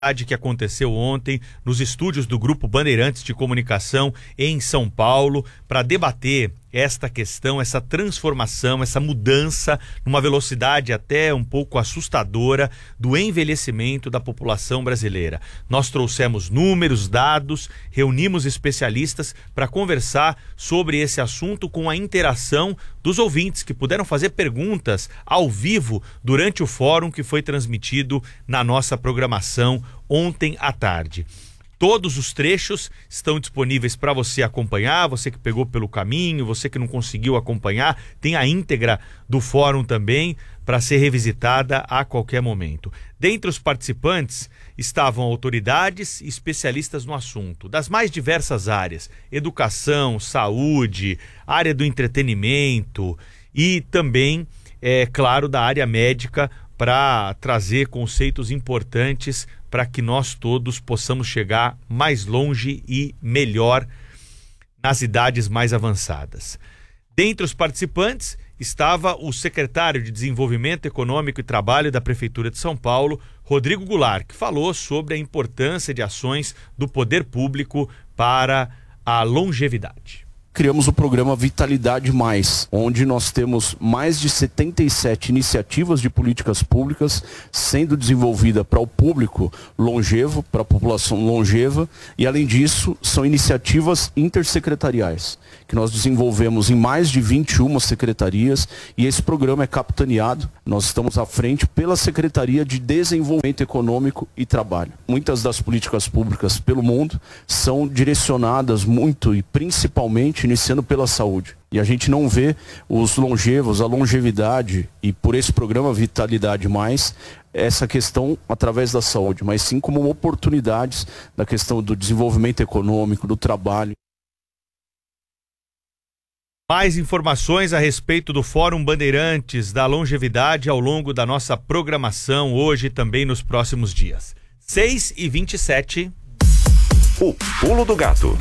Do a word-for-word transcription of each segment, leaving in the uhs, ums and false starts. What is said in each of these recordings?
que aconteceu ontem nos estúdios do Grupo Bandeirantes de Comunicação em São Paulo para debater esta questão, essa transformação, essa mudança numa velocidade até um pouco assustadora do envelhecimento da população brasileira. Nós trouxemos números, dados, reunimos especialistas para conversar sobre esse assunto com a interação dos ouvintes que puderam fazer perguntas ao vivo durante o fórum que foi transmitido na nossa programação ontem à tarde. Todos os trechos estão disponíveis para você acompanhar, você que pegou pelo caminho, você que não conseguiu acompanhar, tem a íntegra do fórum também para ser revisitada a qualquer momento. Dentre os participantes estavam autoridades e especialistas no assunto, das mais diversas áreas, educação, saúde, área do entretenimento e também, é claro, da área médica, para trazer conceitos importantes para que nós todos possamos chegar mais longe e melhor nas idades mais avançadas. Dentre os participantes estava o secretário de Desenvolvimento Econômico e Trabalho da Prefeitura de São Paulo, Rodrigo Goulart, que falou sobre a importância de ações do poder público para a longevidade. Criamos o programa Vitalidade Mais, onde nós temos mais de setenta e sete iniciativas de políticas públicas sendo desenvolvida para o público longevo, para a população longeva, e além disso são iniciativas intersecretariais, que nós desenvolvemos em mais de vinte e uma secretarias, e esse programa é capitaneado, nós estamos à frente pela Secretaria de Desenvolvimento Econômico e Trabalho. Muitas das políticas públicas pelo mundo são direcionadas muito e principalmente iniciando pela saúde. E a gente não vê os longevos, a longevidade, e por esse programa Vitalidade Mais, essa questão através da saúde, mas sim como oportunidades da questão do desenvolvimento econômico, do trabalho. Mais informações a respeito do Fórum Bandeirantes da Longevidade ao longo da nossa programação hoje e também nos próximos dias. seis e vinte e sete. O Pulo do Gato.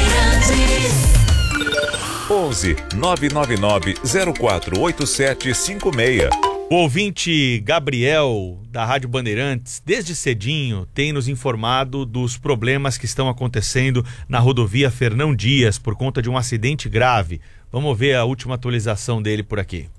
onze nove nove nove zero quatro oito sete cinco seis. O ouvinte Gabriel, da Rádio Bandeirantes, desde cedinho tem nos informado dos problemas que estão acontecendo na rodovia Fernão Dias por conta de um acidente grave. Vamos ver a última atualização dele por aqui.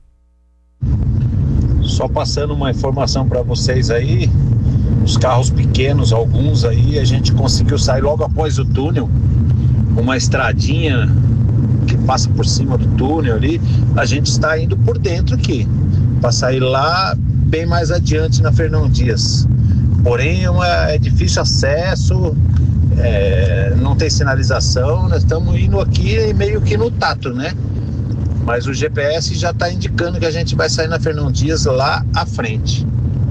Só passando uma informação para vocês aí, os carros pequenos, alguns aí, a gente conseguiu sair logo após o túnel, uma estradinha que passa por cima do túnel ali, a gente está indo por dentro aqui, para sair lá bem mais adiante na Fernão Dias. Porém, é, uma, é difícil acesso, é, não tem sinalização, nós estamos indo aqui meio que no tato, né? Mas o G P S já está indicando que a gente vai sair na Fernão Dias lá à frente.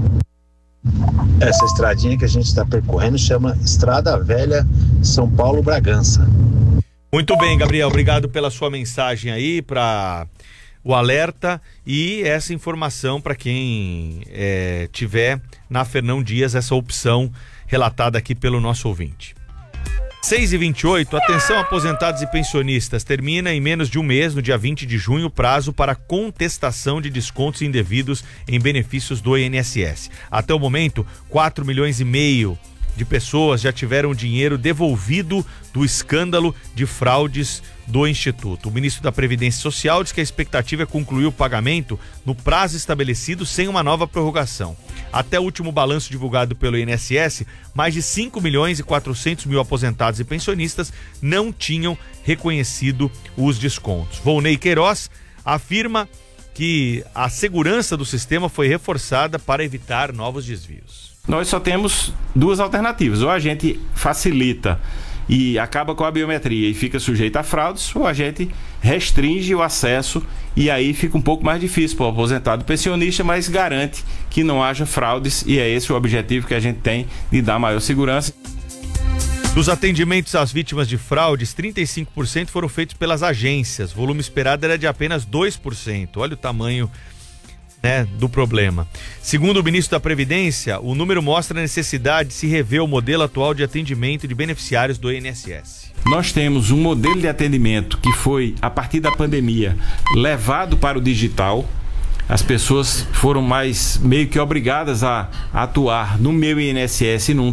Essa estradinha que a gente está percorrendo chama Estrada Velha São Paulo-Bragança. Muito bem, Gabriel, obrigado pela sua mensagem aí, para o alerta e essa informação para quem é, tiver na Fernão Dias, essa opção relatada aqui pelo nosso ouvinte. seis e vinte e oito, atenção aposentados e pensionistas, termina em menos de um mês, no dia vinte de junho, o prazo para contestação de descontos indevidos em benefícios do I N S S. Até o momento, quatro milhões e meio de pessoas já tiveram o dinheiro devolvido do escândalo de fraudes do Instituto. O ministro da Previdência Social diz que a expectativa é concluir o pagamento no prazo estabelecido sem uma nova prorrogação. Até o último balanço divulgado pelo I N S S, mais de cinco milhões e quatrocentos mil aposentados e pensionistas não tinham reconhecido os descontos. Volney Queiroz afirma que a segurança do sistema foi reforçada para evitar novos desvios. Nós só temos duas alternativas: ou a gente facilita e acaba com a biometria e fica sujeito a fraudes, ou a gente restringe o acesso e aí fica um pouco mais difícil para o aposentado e pensionista, mas garante que não haja fraudes, e é esse o objetivo que a gente tem, de dar maior segurança. Dos atendimentos às vítimas de fraudes, trinta e cinco por cento foram feitos pelas agências. O volume esperado era de apenas dois por cento. Olha o tamanho, né, do problema. Segundo o ministro da Previdência, o número mostra a necessidade de se rever o modelo atual de atendimento de beneficiários do I N S S. Nós temos um modelo de atendimento que foi, a partir da pandemia, levado para o digital, as pessoas foram mais meio que obrigadas a, a atuar no meu I N S S e não